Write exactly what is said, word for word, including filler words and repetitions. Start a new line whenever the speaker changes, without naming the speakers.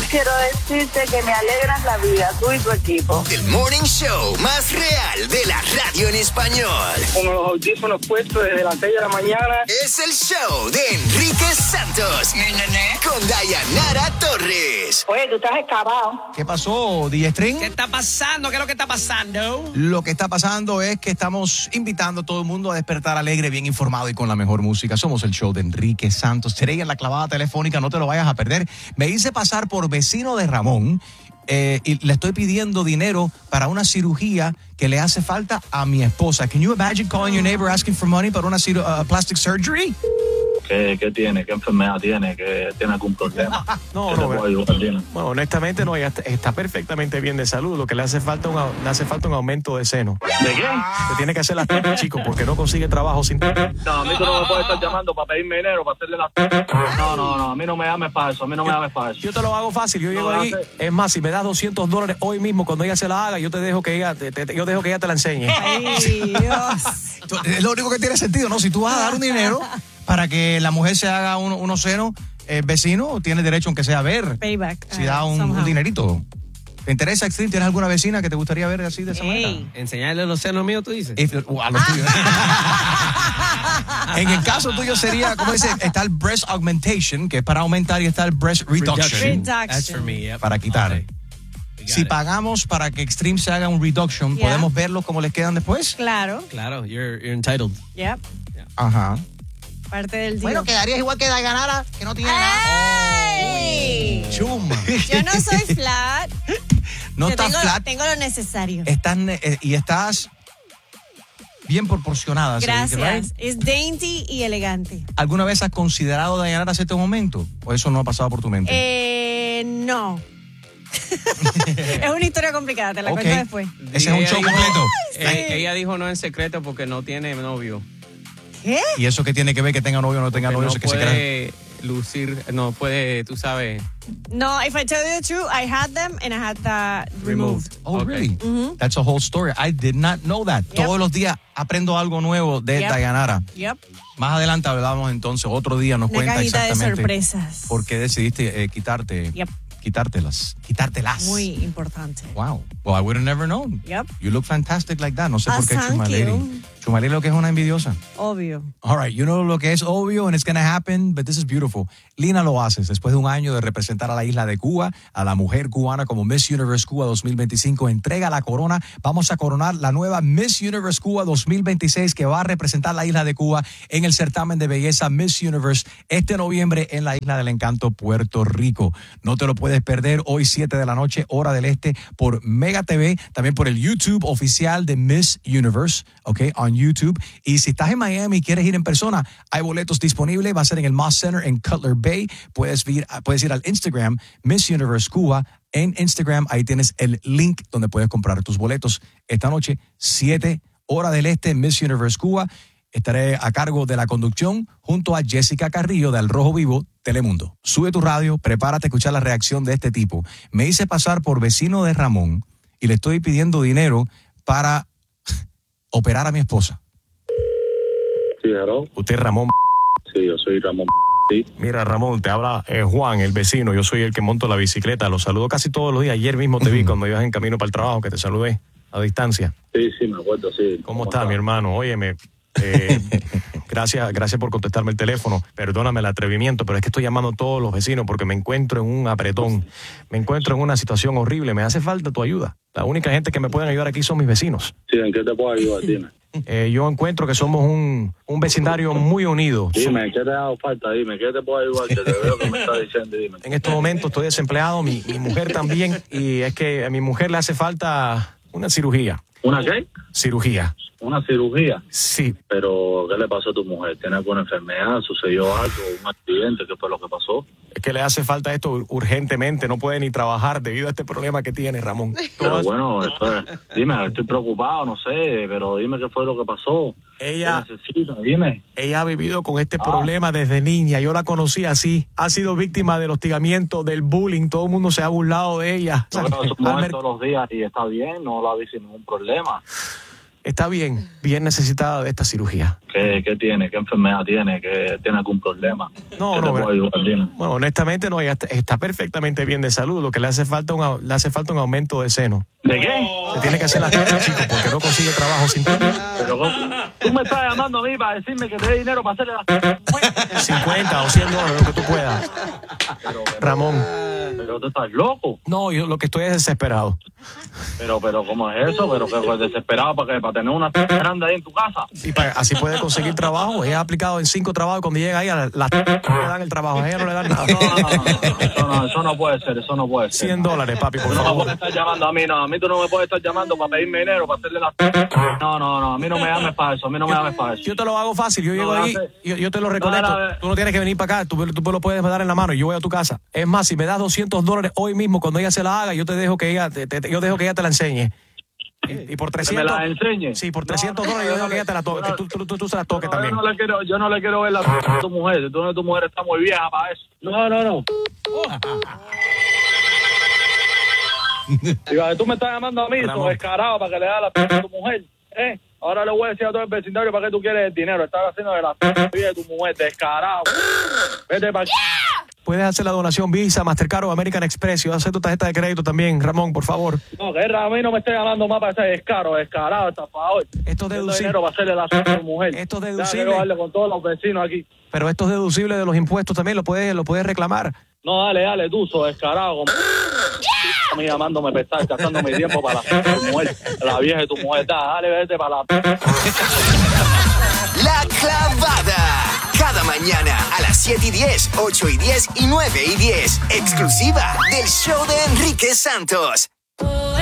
quiero decirte que me alegran la vida, tú y tu equipo.
El morning show más real de la radio en español.
Con los audífonos puestos desde las seis de la mañana.
Es el show de Enrique Santos. Con Dayanara Torres.
Oye, tú estás excavado.
¿Qué pasó, D J String?
¿Qué está pasando? ¿Qué es lo que está pasando?
Lo que está pasando es que estamos invitando a todo el mundo a despertar alegre, bien informado y con la mejor música. Somos el show de Enrique Santos. Today en la clavada telefónica, no te lo vayas a perder. Me hice pasar por vecino de Ramón eh, y le estoy pidiendo dinero para una cirugía que le hace falta a mi esposa. Can you imagine calling your neighbor asking for money para una ciru- uh, plastic surgery?
¿Qué, ¿Qué tiene? ¿Qué enfermedad tiene? ¿Que tiene algún problema?
No,
¿Qué
no,
te puedo ayudar, Dina?
Bueno, honestamente no, ella está, está perfectamente bien de salud. Lo que le hace falta un, au- le hace falta un aumento de seno.
¿De qué?
Se tiene que hacer las tetas, chico, porque no consigue trabajo sin tetas.
No, a mí tú no me puedes estar llamando para pedirme dinero, para hacerle la... No, no, no, a mí no me llames para eso, a mí no me llames para eso.
Yo te lo hago fácil, yo llego
No,
ahí.
no sé.
Es más, si me das doscientos dólares hoy mismo, cuando ella se la haga, yo te dejo que ella te, te- yo dejo que ella te la enseñe.
Ay, Dios.
Tú- Es lo único que tiene sentido, ¿no? Si tú vas a dar un dinero para que la mujer se haga uno- unos senos, el vecino tiene derecho, aunque sea a ver.
Payback.
Si
uh,
da un,
somehow.
un dinerito. ¿Te interesa, Extreme? ¿Tienes alguna vecina que te gustaría ver así de esa manera?
Ey.
Enseñarle los senos míos, tú dices.
If- uh, a los tuyos. En el caso tuyo sería, ¿cómo dice? Está el breast augmentation, que es para aumentar, y está el breast reduction,
Reduction.
That's for me, yep.
para quitar.
Okay. We got
Si
it.
pagamos para que Extreme se haga un reduction,
Yeah.
¿podemos verlos cómo les quedan después?
Claro.
Claro, you're, you're entitled.
Yep.
Ajá.
Parte del deal.
Bueno, quedarías igual que Dayanara, que no tiene
¡Ey!
nada. Chuma.
Yo no soy flat.
No
Yo
estás
tengo,
flat,
tengo lo necesario.
estás, eh, y estás bien proporcionada. se dice,
Gracias.
right?
Es dainty y elegante.
¿Alguna vez has considerado Dayanara hasta este momento? ¿O eso no ha pasado por tu mente?
Eh, no. Es una historia complicada, te la
Ok.
cuento después.
Ese es un
Ella
show
dijo-
completo.
Eh, ella dijo no en secreto porque no tiene novio.
¿Qué?
¿Y eso qué tiene que ver que tenga novio o no tenga
Que
novio?
no
Eso que se crea-
puede lucir, no puede, tú sabes.
No, if I tell you the truth, I had them and I had that removed.
Oh,
Okay.
really? That's a whole story. I did not know that.
Yep.
Todos los días aprendo algo nuevo de
Yep.
Dayanara.
Yep.
Más adelante hablamos entonces, otro día nos
Una
cuenta
cajita de
exactamente
sorpresas.
por qué decidiste eh, quitarte,
Yep.
quitártelas, quitártelas.
Muy importante.
Wow. Well, I would have never known.
Yep.
You look fantastic like that. No sé
Ah,
por qué
thank
Chumaleri.
you.
Chumaleri lo que es una envidiosa.
Obvio.
All right, you know lo que es obvio and it's going to happen, but this is beautiful. Lina lo haces después de un año de representar a la isla de Cuba, a la mujer cubana como Miss Universe Cuba dos mil veinticinco. Entrega la corona. Vamos a coronar la nueva Miss Universe Cuba dos mil veintiséis que va a representar la isla de Cuba en el certamen de belleza Miss Universe este noviembre en la Isla del Encanto, Puerto Rico. No te lo puedes perder hoy siete de la noche, hora del este, por Mega T V, también por el YouTube oficial de Miss Universe, ok, on YouTube. Y si estás en Miami y quieres ir en persona, hay boletos disponibles. Va a ser en el Moss Center en Cutler Bay. Puedes ir, puedes ir al Instagram Miss Universe Cuba. En Instagram, ahí tienes el link donde puedes comprar tus boletos. Esta noche, siete hora del este, Miss Universe Cuba. Estaré a cargo de la conducción junto a Jessica Carrillo de Al Rojo Vivo, Telemundo. Sube tu radio, prepárate a escuchar la reacción de este tipo. Me hice pasar por vecino de Ramón y le estoy pidiendo dinero para operar a mi esposa.
Sí, hello.
Usted es Ramón.
Sí, yo soy Ramón. Sí.
Mira, Ramón, te habla eh, Juan, el vecino. Yo soy el que monto la bicicleta. Lo saludo casi todos los días. Ayer mismo te vi cuando ibas en camino para el trabajo, que te saludé a distancia.
Sí, sí, me acuerdo, sí.
¿Cómo estás, mi hermano? Óyeme, eh, gracias, gracias por contestarme el teléfono. Perdóname el atrevimiento, pero es que estoy llamando a todos los vecinos porque me encuentro en un apretón. Me encuentro en una situación horrible. Me hace falta tu ayuda. La única gente que me pueden ayudar aquí son mis vecinos.
Sí, ¿en qué te puedo ayudar? Dime.
Eh, yo encuentro que somos un, un vecindario muy unido.
Dime, ¿qué te ha dado falta? Dime, ¿qué te puedo ayudar? Que te veo que me estás diciendo, dime.
En estos momentos estoy desempleado, mi, mi mujer también, y es que a mi mujer le hace falta una cirugía.
¿Una qué?
Cirugía.
¿Una cirugía?
Sí.
Pero, ¿qué le pasó a tu mujer? ¿Tiene alguna enfermedad? ¿Sucedió algo? ¿Un accidente? ¿Qué fue lo que pasó?
Es que le hace falta esto urgentemente, no puede ni trabajar debido a este problema que tiene, Ramón.
Pero
Todas-
bueno, eso es- dime, estoy preocupado, no sé, pero dime qué fue lo que pasó.
Ella,
¿Qué necesita? Dime.
ella ha vivido con este
Ah.
problema desde niña, yo la conocí así, ha sido víctima del hostigamiento, del bullying, todo el mundo se ha burlado de ella.
No, pero su
Al
mujer
mer-
todos los días y está bien, no la vi sin ningún problema.
está bien, bien necesitada de esta cirugía.
¿Qué, qué tiene? ¿Qué enfermedad tiene? ¿Qué tiene algún problema?
No,
¿Qué
no,
te puedo ayudar, dime?
Bueno, honestamente no, ella está, está perfectamente bien de salud. Lo que le hace falta un, au- le hace falta un aumento de seno.
¿De qué?
Se tiene que hacer la tarea, chicos, porque no consigue trabajo sin
Pero, ¿cómo? Tú me estás llamando a mí para decirme que te dé dinero para hacerle la...
cincuenta o cien dólares, lo que tú puedas.
Pero, pero,
Ramón.
pero tú estás loco.
No, yo lo que estoy es desesperado.
Pero, pero, ¿cómo es eso? Pero que pues, desesperado para que para tener una grande ahí en tu casa.
Y para, así puede conseguir trabajo. Ella ha aplicado en cinco trabajos y cuando llega ahí, a la, la le dan el trabajo. A ella no le dan nada.
No, no, no, no, eso no, eso no puede ser, eso no puede ser.
cien dólares, papi, por
Tú no me
favor.
puedes estar llamando a mí, no, a mí tú no me puedes estar llamando para pedirme dinero, para hacerle la... No, no, no, a mí no me llames para eso, a mí no me llames para eso.
Yo te lo hago fácil. Yo llego
No,
ahí,
no sé.
yo, yo te lo reconecto.
No, no, no.
Tú no tienes que venir para acá. Tú, tú me lo puedes dar en la mano y yo voy a tu casa. Es más, si me das doscientos dólares hoy mismo, cuando ella se la haga, yo te dejo que ella, te, te- yo dejo que ella te la enseñe. Y, y por
Que me
trescientos...
la enseñe.
Sí, por trescientos dólares yo dejo que ella te la toque, que tú, tú, tú, tú se la toques
No,
también.
Yo no le quiero, yo no le quiero ver la a tu mujer, tú, tu mujer está muy vieja para eso. No, no, no. Digo, tú me estás llamando a mí,
Ramón.
so descarado, para que le da la a tu mujer. ¿Eh? Ahora le voy a decir a todo el vecindario para qué tú quieres el dinero. Estás haciendo de la vida de tu mujer, descarado. Vete para aquí.
Puedes hacer la donación Visa, Mastercard o American Express. Y vas a hacer tu tarjeta de crédito también, Ramón, por favor.
No, que a mí no me esté llamando más para ese descaro, descarado, estafador.
Esto es
Dando
deducible.
dinero para hacerle la a tu mujer.
Esto es
Ya
deducible.
quiero darle con todos los vecinos aquí.
Pero esto es deducible de los impuestos también, lo puedes, lo puedes reclamar.
No, dale, dale, tú, sos descarado. Como... A mí llamándome para estar gastando mi tiempo para la, tu mujer, la vieja de tu mujer. Da, dale, vete para la...
La Clavada. Cada mañana a las siete y diez, ocho y diez y nueve y diez. Exclusiva del show de Enrique Santos.